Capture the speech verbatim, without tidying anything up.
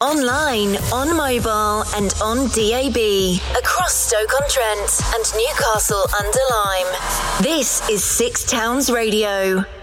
Online, on mobile and on D A B. Across Stoke-on-Trent and Newcastle under Lyme. This is Six Towns Radio.